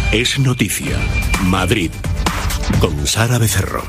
Es noticia. Madrid. Con Sara Becerro.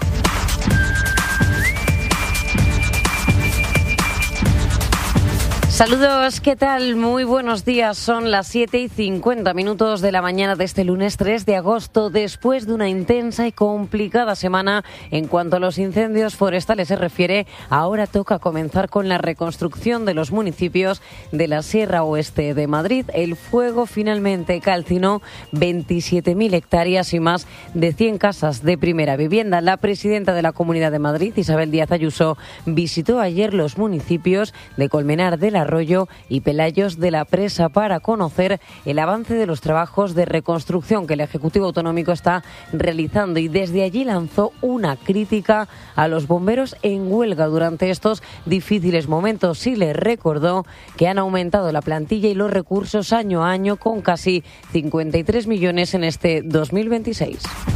Saludos, ¿qué tal? Muy buenos días. Son las 7:50 de la mañana de este lunes 3 de agosto, después de una intensa y complicada semana en cuanto a los incendios forestales se refiere. Ahora toca comenzar con la reconstrucción de los municipios de la Sierra Oeste de Madrid. El fuego finalmente calcinó 27.000 hectáreas y más de 100 casas de primera vivienda. La presidenta de la Comunidad de Madrid, Isabel Díaz Ayuso, visitó ayer los municipios de Colmenar del Arroyo y Pelayos de la Presa para conocer el avance de los trabajos de reconstrucción que el Ejecutivo Autonómico está realizando, y desde allí lanzó una crítica a los bomberos en huelga durante estos difíciles momentos y les recordó que han aumentado la plantilla y los recursos año a año con casi 53 millones en este 2026.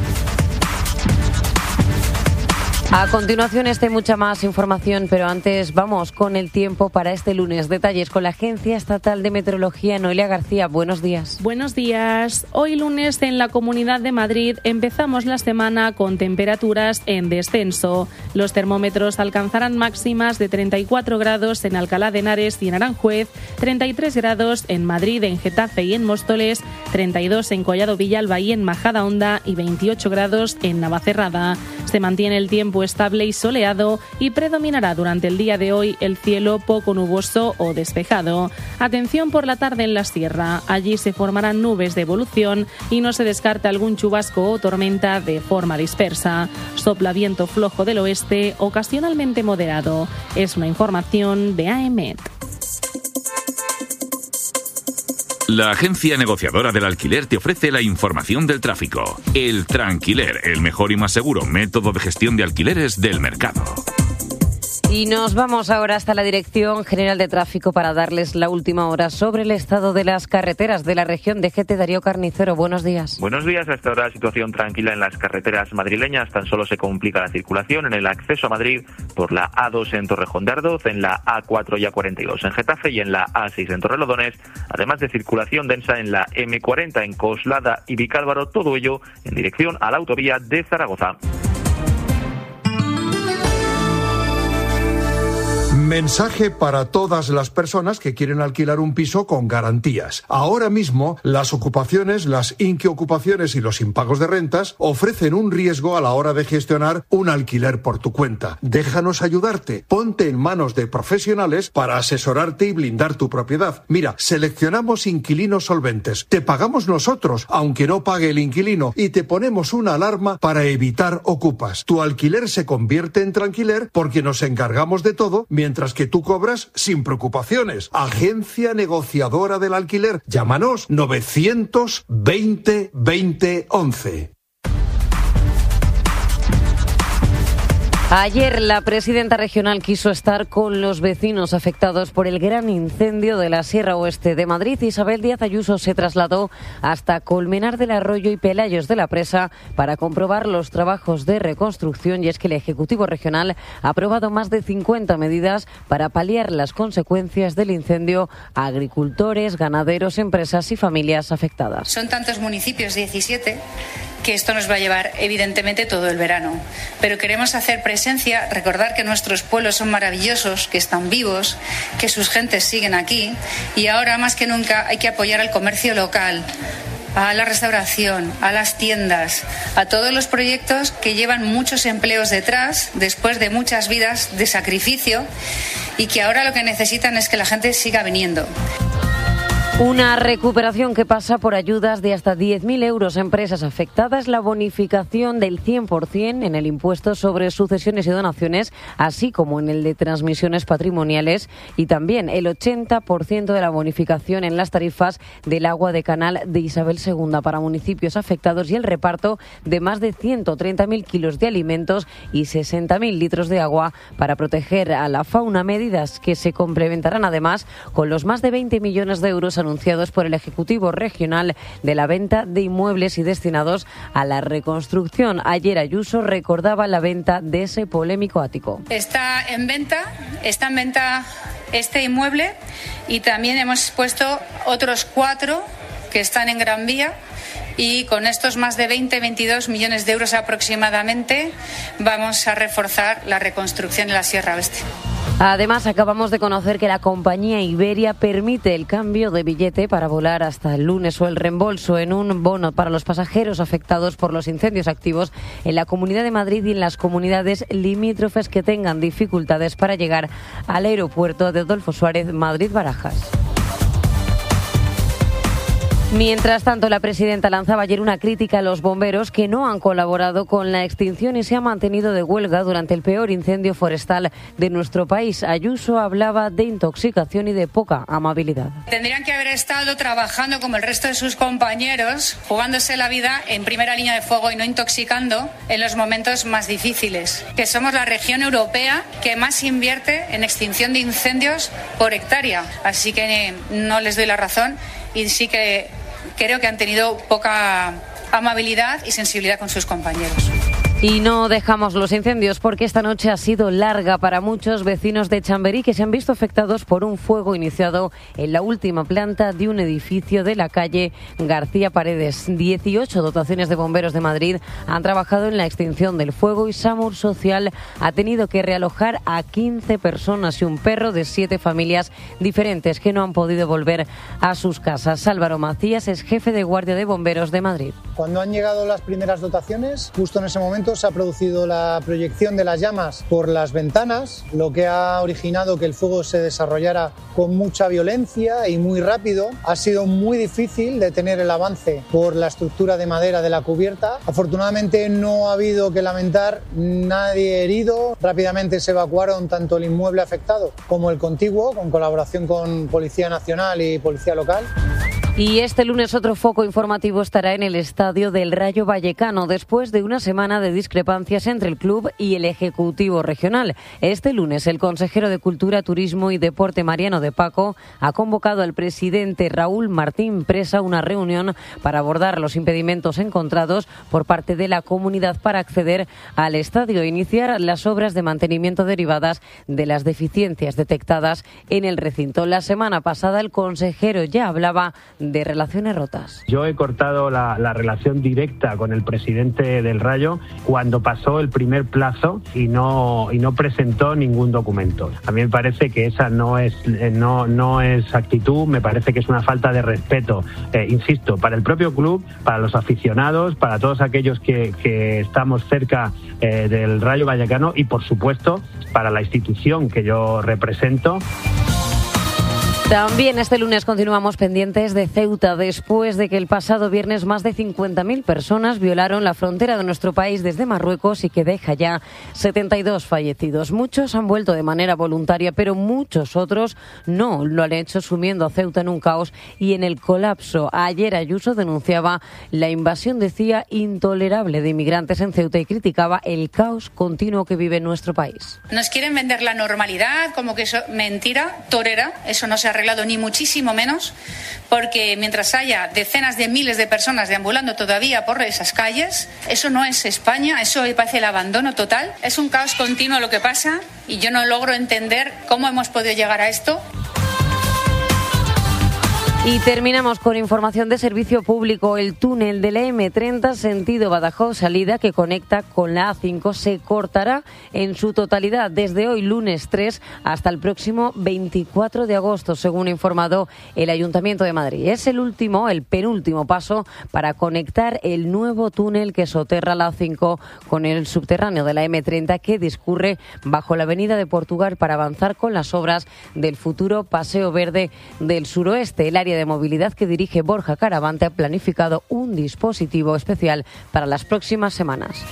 A continuación, hay mucha más información, pero antes vamos con el tiempo para este lunes. Detalles con la Agencia Estatal de Meteorología. Noelia García, buenos días. Buenos días. Hoy lunes en la Comunidad de Madrid empezamos la semana con temperaturas en descenso. Los termómetros alcanzarán máximas de 34 grados en Alcalá de Henares y en Aranjuez, 33 grados en Madrid, en Getafe y en Móstoles, 32 en Collado Villalba y en Majadahonda y 28 grados en Navacerrada. Se mantiene el tiempo estable y soleado y predominará durante el día de hoy el cielo poco nuboso o despejado. Atención por la tarde en la sierra. Allí se formarán nubes de evolución y no se descarta algún chubasco o tormenta de forma dispersa. Sopla viento flojo del oeste, ocasionalmente moderado. Es una información de AEMET. La agencia negociadora del alquiler te ofrece la información del tráfico. El Tranquiler, el mejor y más seguro método de gestión de alquileres del mercado. Y nos vamos ahora hasta la Dirección General de Tráfico para darles la última hora sobre el estado de las carreteras de la región de Gete. Darío Carnicero, buenos días. Buenos días. A esta hora situación tranquila en las carreteras madrileñas. Tan solo se complica la circulación en el acceso a Madrid por la A2 en Torrejón de Ardoz, en la A4 y A42 en Getafe y en la A6 en Torrelodones, además de circulación densa en la M40 en Coslada y Vicálvaro, todo ello en dirección a la autovía de Zaragoza. Mensaje para todas las personas que quieren alquilar un piso con garantías. Ahora mismo, las ocupaciones, las inquiocupaciones y los impagos de rentas ofrecen un riesgo a la hora de gestionar un alquiler por tu cuenta. Déjanos ayudarte. Ponte en manos de profesionales para asesorarte y blindar tu propiedad. Mira, seleccionamos inquilinos solventes. Te pagamos nosotros, aunque no pague el inquilino, y te ponemos una alarma para evitar ocupas. Tu alquiler se convierte en tranquiler porque nos encargamos de todo, mientras que tú cobras sin preocupaciones. Agencia negociadora del alquiler. Llámanos 920 20 11. Ayer la presidenta regional quiso estar con los vecinos afectados por el gran incendio de la Sierra Oeste de Madrid. Isabel Díaz Ayuso se trasladó hasta Colmenar del Arroyo y Pelayos de la Presa para comprobar los trabajos de reconstrucción, y es que el Ejecutivo Regional ha aprobado más de 50 medidas para paliar las consecuencias del incendio a agricultores, ganaderos, empresas y familias afectadas. Son tantos municipios, 17, que esto nos va a llevar evidentemente todo el verano. Pero queremos hacer presencia, recordar que nuestros pueblos son maravillosos, que están vivos, que sus gentes siguen aquí, y ahora más que nunca hay que apoyar al comercio local, a la restauración, a las tiendas, a todos los proyectos que llevan muchos empleos detrás, después de muchas vidas de sacrificio, y que ahora lo que necesitan es que la gente siga viniendo. Una recuperación que pasa por ayudas de hasta 10.000 euros a empresas afectadas, la bonificación del 100% en el impuesto sobre sucesiones y donaciones, así como en el de transmisiones patrimoniales, y también el 80% de la bonificación en las tarifas del agua de canal de Isabel II para municipios afectados, y el reparto de más de 130.000 kilos de alimentos y 60.000 litros de agua para proteger a la fauna, medidas que se complementarán además con los más de 20 millones de euros anunciados por el Ejecutivo Regional de la venta de inmuebles y destinados a la reconstrucción. Ayer Ayuso recordaba la venta de ese polémico ático. Está en venta este inmueble, y también hemos puesto otros 4 que están en Gran Vía y con estos más de 22 millones de euros aproximadamente vamos a reforzar la reconstrucción en la Sierra Oeste. Además, acabamos de conocer que la compañía Iberia permite el cambio de billete para volar hasta el lunes o el reembolso en un bono para los pasajeros afectados por los incendios activos en la Comunidad de Madrid y en las comunidades limítrofes que tengan dificultades para llegar al aeropuerto de Adolfo Suárez Madrid-Barajas. Mientras tanto, la presidenta lanzaba ayer una crítica a los bomberos que no han colaborado con la extinción y se han mantenido de huelga durante el peor incendio forestal de nuestro país. Ayuso hablaba de intoxicación y de poca amabilidad. Tendrían que haber estado trabajando como el resto de sus compañeros, jugándose la vida en primera línea de fuego y no intoxicando en los momentos más difíciles. Que somos la región europea que más invierte en extinción de incendios por hectárea. Así que no les doy la razón y sí que creo que han tenido poca amabilidad y sensibilidad con sus compañeros. Y no dejamos los incendios porque esta noche ha sido larga para muchos vecinos de Chamberí que se han visto afectados por un fuego iniciado en la última planta de un edificio de la calle García Paredes. 18 dotaciones de bomberos de Madrid han trabajado en la extinción del fuego y SAMUR Social ha tenido que realojar a 15 personas y un perro de 7 familias diferentes que no han podido volver a sus casas. Álvaro Macías es jefe de guardia de bomberos de Madrid. Cuando han llegado las primeras dotaciones, justo en ese momento se ha producido la proyección de las llamas por las ventanas, lo que ha originado que el fuego se desarrollara con mucha violencia y muy rápido. Ha sido muy difícil detener el avance por la estructura de madera de la cubierta. Afortunadamente no ha habido que lamentar nadie herido. Rápidamente se evacuaron tanto el inmueble afectado como el contiguo, con colaboración con Policía Nacional y Policía Local. Y este lunes otro foco informativo estará en el estadio del Rayo Vallecano después de una semana de discrepancias entre el club y el Ejecutivo Regional. Este lunes el consejero de Cultura, Turismo y Deporte Mariano de Paco ha convocado al presidente Raúl Martín Presa a una reunión para abordar los impedimentos encontrados por parte de la comunidad para acceder al estadio e iniciar las obras de mantenimiento derivadas de las deficiencias detectadas en el recinto. La semana pasada el consejero ya hablaba de relaciones rotas. Yo he cortado la relación directa con el presidente del Rayo cuando pasó el primer plazo y no presentó ningún documento. A mí me parece que esa no es actitud, me parece que es una falta de respeto, insisto, para el propio club, para los aficionados, para todos aquellos que estamos cerca del Rayo Vallecano y, por supuesto, para la institución que yo represento. También este lunes continuamos pendientes de Ceuta después de que el pasado viernes más de 50.000 personas violaron la frontera de nuestro país desde Marruecos y que deja ya 72 fallecidos. Muchos han vuelto de manera voluntaria, pero muchos otros no lo han hecho, sumiendo a Ceuta en un caos y en el colapso. Ayer Ayuso denunciaba la invasión, decía, intolerable de inmigrantes en Ceuta y criticaba el caos continuo que vive nuestro país. Nos quieren vender la normalidad como que eso mentira, torera, eso no se ha arreglado ni muchísimo menos, porque mientras haya decenas de miles de personas deambulando todavía por esas calles, eso no es España, eso me parece el abandono total. Es un caos continuo lo que pasa y yo no logro entender cómo hemos podido llegar a esto. Y terminamos con información de servicio público. El túnel de la M30 sentido Badajoz salida que conecta con la A5 se cortará en su totalidad desde hoy lunes 3 hasta el próximo 24 de agosto, según ha informado el Ayuntamiento de Madrid. Es el penúltimo paso para conectar el nuevo túnel que soterra la A5 con el subterráneo de la M30 que discurre bajo la avenida de Portugal para avanzar con las obras del futuro Paseo Verde del Suroeste. El área de movilidad que dirige Borja Caravante ha planificado un dispositivo especial para las próximas semanas.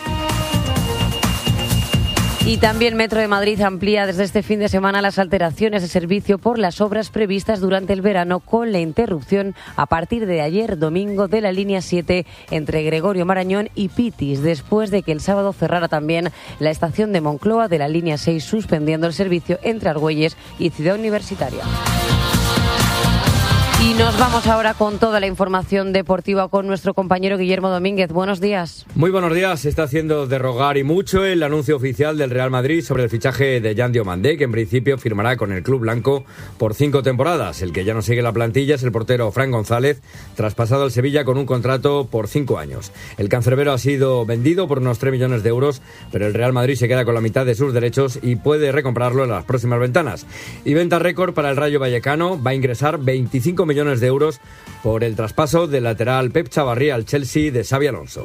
Y también Metro de Madrid amplía desde este fin de semana las alteraciones de servicio por las obras previstas durante el verano, con la interrupción a partir de ayer domingo de la línea 7 entre Gregorio Marañón y Pitis, después de que el sábado cerrara también la estación de Moncloa de la línea 6, suspendiendo el servicio entre Argüelles y Ciudad Universitaria. Y nos vamos ahora con toda la información deportiva con nuestro compañero Guillermo Domínguez. Buenos días. Muy buenos días. Se está haciendo de rogar y mucho el anuncio oficial del Real Madrid sobre el fichaje de Yan Diomandé, que en principio firmará con el club blanco por 5 temporadas. El que ya no sigue la plantilla es el portero Fran González, traspasado al Sevilla con un contrato por 5 años. El cancerbero ha sido vendido por unos 3 millones de euros, pero el Real Madrid se queda con la mitad de sus derechos y puede recomprarlo en las próximas ventanas. Y venta récord para el Rayo Vallecano, va a ingresar 25 millones de euros por el traspaso del lateral Pep Chavarría al Chelsea de Xabi Alonso.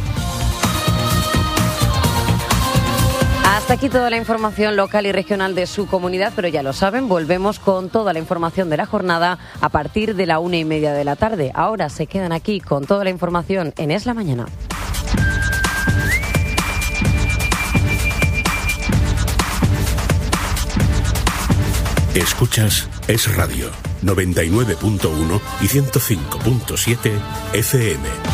Hasta aquí toda la información local y regional de su comunidad, pero ya lo saben, volvemos con toda la información de la jornada a partir de la 1:30 de la tarde. Ahora se quedan aquí con toda la información en Es la Mañana. Escuchas Es Radio, 99.1 y 105.7 FM.